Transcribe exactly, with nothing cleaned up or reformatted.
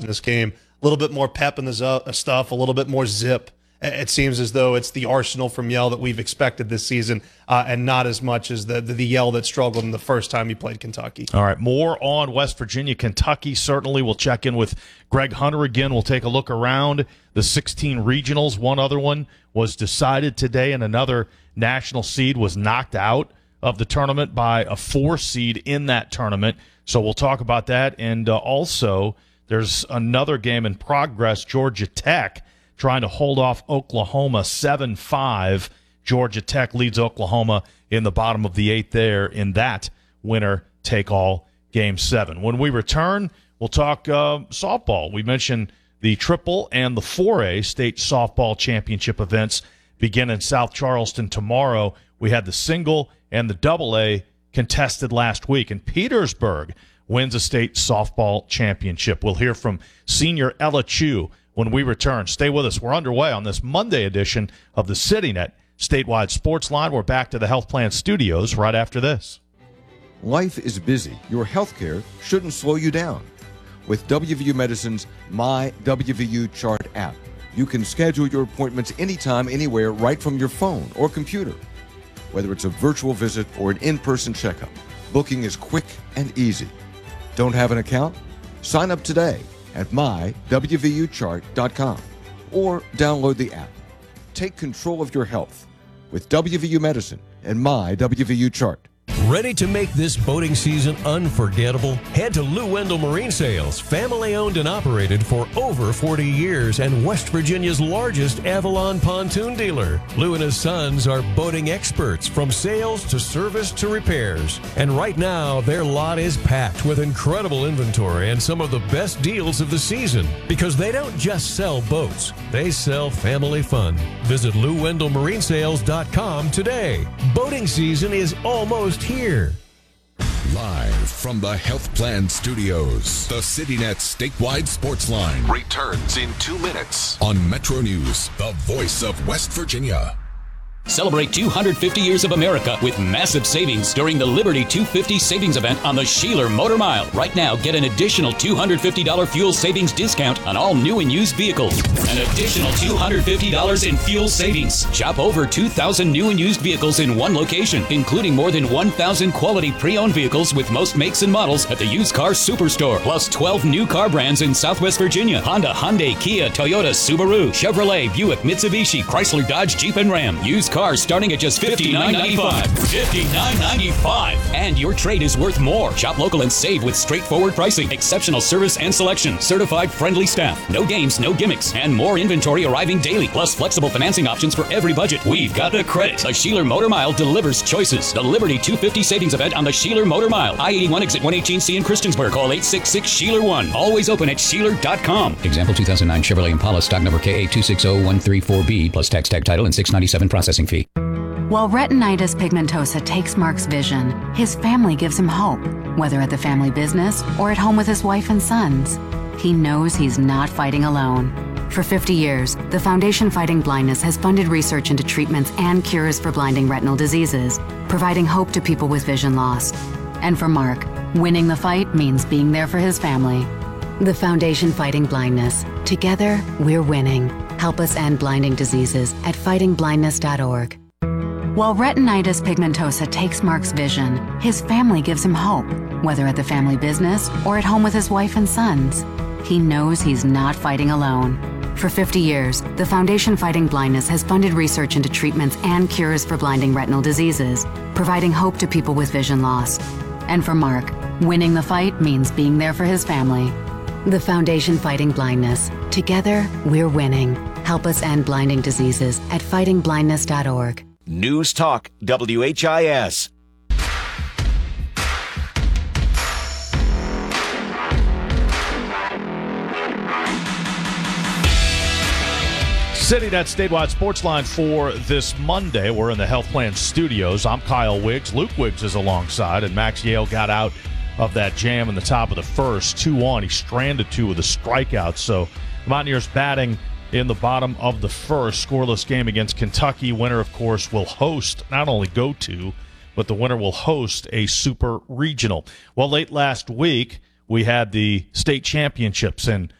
in this game. A little bit more pep in the zu- stuff, a little bit more zip. It seems as though it's the arsenal from Yell that we've expected this season, uh, and not as much as the, the the Yell that struggled in the first time he played Kentucky. All right, more on West Virginia, Kentucky. Certainly, we'll check in with Greg Hunter again. We'll take a look around the sixteen regionals. One other one was decided today, and another national seed was knocked out of the tournament by a four seed in that tournament. So we'll talk about that. And uh, also, there's another game in progress, Georgia Tech trying to hold off Oklahoma seven five. Georgia Tech leads Oklahoma in the bottom of the eighth there in that winner-take-all Game seven. When we return, we'll talk uh, softball. We mentioned the triple and the four A state softball championship events begin in South Charleston tomorrow. We had the single and the double A contested last week, and Petersburg wins a state softball championship. We'll hear from senior Ella Chu when we return. Stay with us. We're underway on this Monday edition of the CityNet Statewide Sports Line. We're back to the Health Plan Studios right after this. Life is busy. Your health care shouldn't slow you down. With W V U Medicine's My W V U Chart app, you can schedule your appointments anytime, anywhere, right from your phone or computer. Whether it's a virtual visit or an in-person checkup, booking is quick and easy. Don't have an account? Sign up today at my W V U chart dot com or download the app. Take control of your health with W V U Medicine and My W V U Chart. Ready to make this boating season unforgettable? Head to Lou Wendell Marine Sales, family owned and operated for over forty years and West Virginia's largest Avalon pontoon dealer. Lou and his sons are boating experts from sales to service to repairs. And right now, their lot is packed with incredible inventory and some of the best deals of the season. Because they don't just sell boats, they sell family fun. Visit Lou Wendell Marine Sales dot com today. Boating season is almost here. Live from the Health Plan Studios, the CityNet Statewide Sports Line returns in two minutes on Metro News, the voice of West Virginia. Celebrate two hundred fifty years of America with massive savings during the Liberty two fifty savings event on the Sheeler Motor Mile. Right now, get an additional two hundred fifty dollars fuel savings discount on all new and used vehicles. An additional two hundred fifty dollars in fuel savings. Shop over two thousand new and used vehicles in one location, including more than one thousand quality pre-owned vehicles with most makes and models at the Used Car Superstore. Plus twelve new car brands in Southwest Virginia. Honda, Hyundai, Kia, Toyota, Subaru, Chevrolet, Buick, Mitsubishi, Chrysler, Dodge, Jeep, and Ram. Used cars starting at just fifty-nine ninety-five. fifty-nine ninety-five. And your trade is worth more. Shop local and save with straightforward pricing, exceptional service and selection, certified friendly staff, no games, no gimmicks, and more inventory arriving daily, plus flexible financing options for every budget. We've got the credit. The Sheeler Motor Mile delivers choices. The Liberty two fifty savings event on the Sheeler Motor Mile. I eighty-one exit one eighteen C in Christiansburg. Call eight six six Sheeler one. Always open at Sheeler dot com. Example two thousand nine Chevrolet Impala, stock number K A two six zero one three four B, plus tax tag title and six ninety-seven processing fee. While retinitis pigmentosa takes Mark's vision, his family gives him hope, whether at the family business or at home with his wife and sons. He knows he's not fighting alone. For fifty years, the Foundation Fighting Blindness has funded research into treatments and cures for blinding retinal diseases, providing hope to people with vision loss. And for Mark, winning the fight means being there for his family. The Foundation Fighting Blindness. Together, we're winning. Help us end blinding diseases at fighting blindness dot org. While retinitis pigmentosa takes Mark's vision, his family gives him hope, whether at the family business or at home with his wife and sons. He knows he's not fighting alone. For fifty years, the Foundation Fighting Blindness has funded research into treatments and cures for blinding retinal diseases, providing hope to people with vision loss. And for Mark, winning the fight means being there for his family. The Foundation Fighting Blindness. Together, we're winning. Help us end blinding diseases at fighting blindness dot org. News Talk W H I S. CityNet Statewide Sports Line for this Monday. We're in the Health Plan Studios. I'm Kyle Wiggs. Luke Wiggs is alongside, and Max Yale got out of that jam in the top of the first. Two on. He stranded two with a strikeout. So the Mountaineers batting in the bottom of the first. Scoreless game against Kentucky. Winner, of course, will host, not only go to, but the winner will host a super regional. Well, late last week, we had the state championships, and